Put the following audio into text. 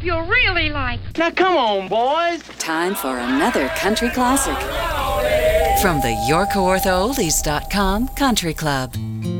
you really like. Now come on, boys. Time for another country classic from the YorkOrthoOldies.com Country Club.